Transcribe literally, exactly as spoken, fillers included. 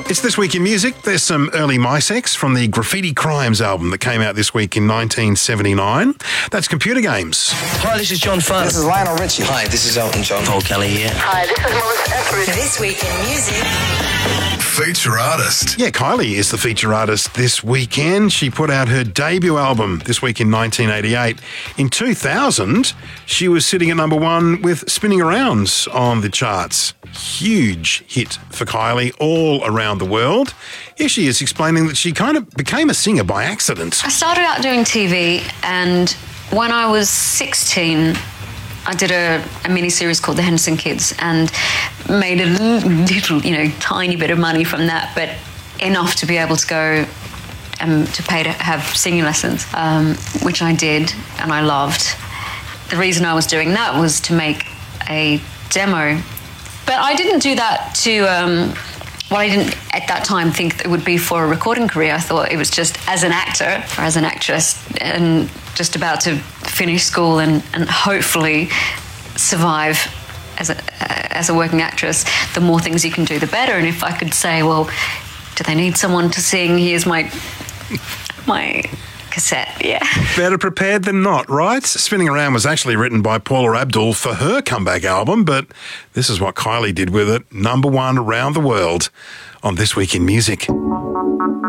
It's This Week in Music. There's some early MySex from the Graffiti Crimes album that came out this week in nineteen seventy-nine. That's Computer Games. Hi, this is John Fun. This is Lionel Richie. Hi, this is Elton John. Paul Kelly here. Hi, this is Melissa Etheridge. This Week in Music. Feature artist. Yeah, Kylie is the feature artist this weekend. She put out her debut album this week in nineteen eighty-eight. In two thousand, she was sitting at number one with Spinning Around on the charts. Huge hit for Kylie all around the world. Here she is explaining that she kind of became a singer by accident. I started out doing T V, and when I was sixteen, I did a, a mini-series called The Henderson Kids and made a little, you know, tiny bit of money from that, but enough to be able to go um, to pay to have singing lessons, um, which I did and I loved. The reason I was doing that was to make a demo. But I didn't do that to, um, well, I didn't at that time think that it would be for a recording career. I thought it was just as an actor or as an actress and just about to finish school and, and hopefully survive as a, as a working actress. The more things you can do, the better. And if I could say, well, do they need someone to sing? Here's my my cassette, yeah. Better prepared than not, right? Spinning Around was actually written by Paula Abdul for her comeback album, but this is what Kylie did with it. Number one around the world on This Week in Music.